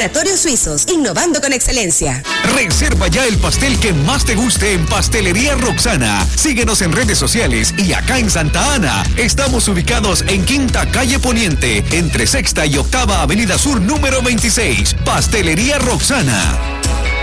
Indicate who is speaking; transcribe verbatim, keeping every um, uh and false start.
Speaker 1: Laboratorios Suizos, innovando con excelencia.
Speaker 2: Reserva ya el pastel que más te guste en Pastelería Roxana. Síguenos en redes sociales y acá en Santa Ana. Estamos ubicados en Quinta Calle Poniente, entre Sexta y Octava Avenida Sur número veintiséis. Pastelería Roxana.